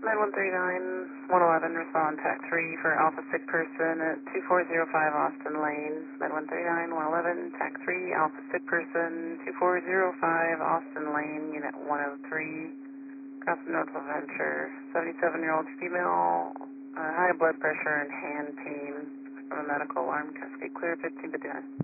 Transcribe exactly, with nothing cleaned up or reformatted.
nine one three nine, one eleven, respond tac three for Alpha Sick Person at two four zero five Austin Lane. nine one three nine, one eleven, tac three, Alpha Sick Person, two four zero five Austin Lane, Unit one oh three, Crossing Northwell Venture. seventy-seven-year-old female, uh, high blood pressure and hand pain from a medical alarm. Cascade clear, fifteen fifty-nine.